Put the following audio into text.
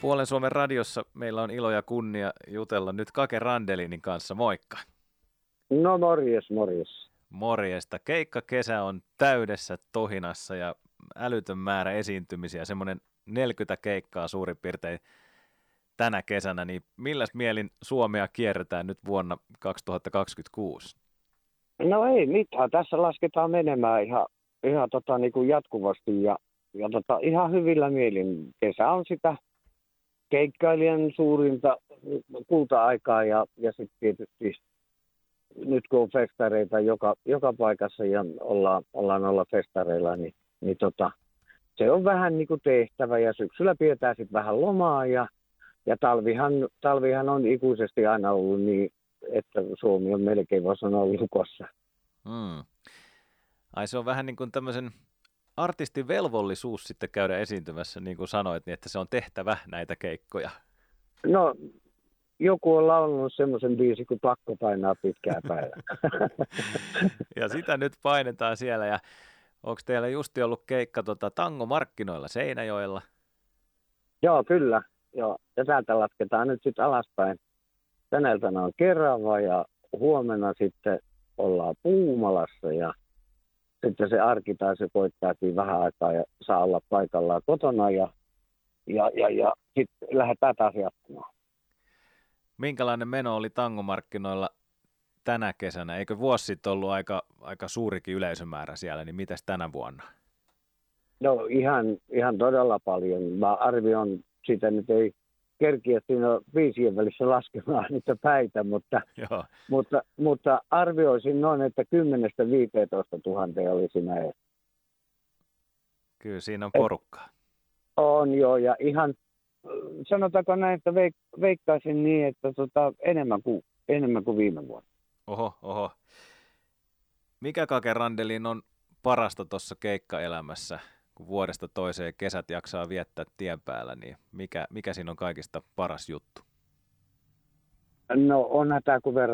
Puolen Suomen radiossa meillä on ilo ja kunnia jutella nyt Kake Randelinin kanssa. Moikka. No morjes. Morjesta. Keikkakesä on täydessä tohinassa ja älytön määrä esiintymisiä, semmoinen 40 keikkaa suurin piirtein tänä kesänä, niin milläs mielin Suomea kierretään nyt vuonna 2026? No ei mitään, tässä lasketaan menemään ihan niin kuin jatkuvasti ja ihan hyvillä mielin. Kesä on sitä keikkailijan suurinta kulta-aikaa ja sitten tietysti nyt kun on festareita joka paikassa ja ollaan festareilla, niin se on vähän niin kuin tehtävä ja syksyllä pidetään sitten vähän lomaa ja talvihan on ikuisesti aina ollut niin, että Suomi on melkein voisi sanoa lukossa. Ai se on vähän niin kuin tämmöisen artistin velvollisuus sitten käydä esiintymässä, niin kuin sanoit, niin että se on tehtävä näitä keikkoja. No, joku on laulanut semmoisen biisin, kun pakko painaa pitkää päivää. Ja sitä nyt painetaan siellä. Ja onko teillä justi ollut keikka tangomarkkinoilla Seinäjoella? Joo, kyllä. Joo. Ja täältä lasketaan nyt sitten alaspäin. Tänä iltana on Kerava ja huomenna sitten ollaan Puumalassa ja sitten se arki tai se koittaakin vähän aikaa ja saa olla paikallaan kotona ja sitten lähdetään taas jatkumaan. Minkälainen meno oli tangomarkkinoilla tänä kesänä? Eikö vuosi sitten ollut aika suurikin yleisömäärä siellä, niin mitäs tänä vuonna? No ihan todella paljon. Mä arvioin, sitä nyt ei kerkiä siinä viisien välissä laskemaan niitä päitä, mutta arvioisin noin, että 10 000–15 000 oli siinä. Kyllä siinä on porukkaa. On joo, ja ihan sanotaanko näin, että veikkaisin niin, että enemmän kuin viime vuonna. Oho. Mikä Kake Randelin on parasta tuossa keikkaelämässä, kun vuodesta toiseen kesät jaksaa viettää tien päällä, niin mikä siinä on kaikista paras juttu? No onhan tämä kun verran